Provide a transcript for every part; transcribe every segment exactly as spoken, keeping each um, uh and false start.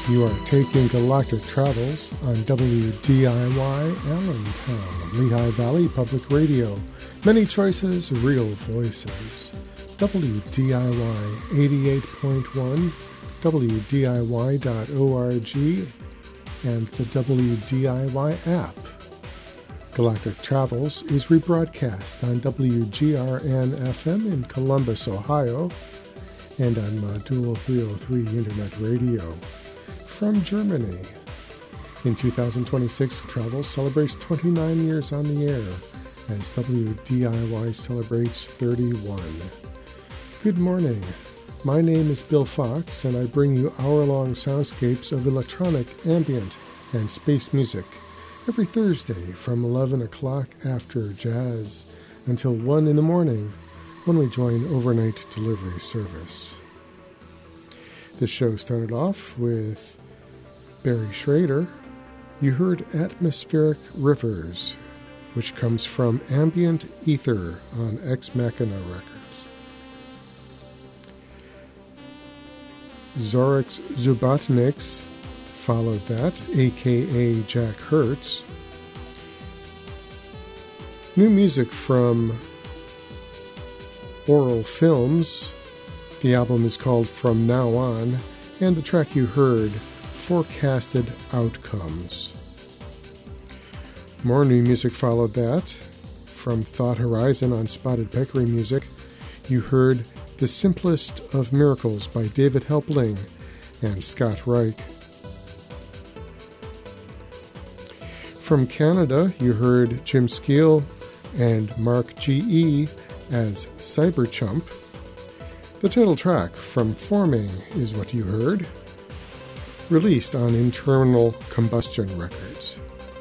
You are taking Galactic Travels on W D I Y Allentown, Lehigh Valley Public Radio. Many choices, real voices. W D I Y eighty-eight point one, W D I Y dot org, and the W D I Y app. Galactic Travels is rebroadcast on W G R N F M in Columbus, Ohio, and on Module three oh three Internet Radio. From Germany. In two thousand twenty-six, Travels celebrates twenty-nine years on the air as W D I Y celebrates thirty-one. Good morning. My name is Bill Fox, and I bring you hour-long soundscapes of electronic, ambient, and space music every Thursday from eleven o'clock after jazz until one in the morning when we join overnight delivery service. This show started off with Barry Schrader. You heard Atmospheric Rivers, which comes from Ambient Ether on Ex Machina Records. Zorix Zubotniks followed that, aka Jack Hertz. New music from Oral Films. The album is called From Now On, and the track you heard, Forecasted Outcomes. More new music followed that. From Thought Horizon on Spotted Peccary Music, you heard The Simplest of Miracles by David Helpling and Scott Reich. From Canada, you heard Jim Skeel and Mark G E as Cyberchump. The title track, From Forming, is what you heard, released on Internal Combustion Records.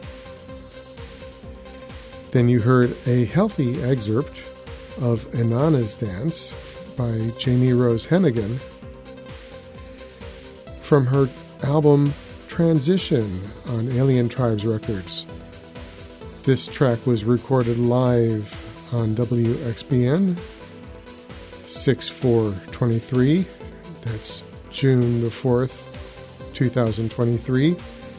Then you heard a healthy excerpt of Inanna's Dance by Jamie Rose Hennigan from her album Transition on Alien Tribes Records. This track was recorded live on W X B N six four twenty-three. That's June the fourth, two thousand twenty-three.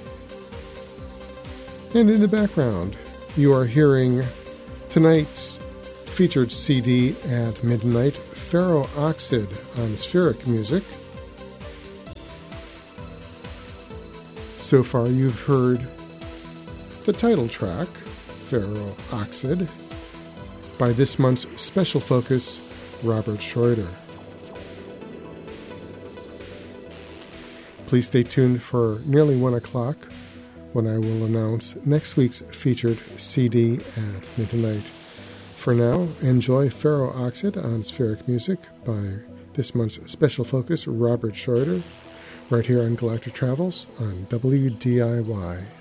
And in the background, you are hearing tonight's featured C D at midnight, Ferro Oxid on Spheric Music. So far you've heard the title track, Ferro Oxid, by this month's special focus, Robert Schroeder. Please stay tuned for nearly one o'clock when I will announce next week's featured C D at midnight. For now, enjoy Ferro Oxid on Spheric Music by this month's special focus, Robert Schroeder, right here on Galactic Travels on W D I Y.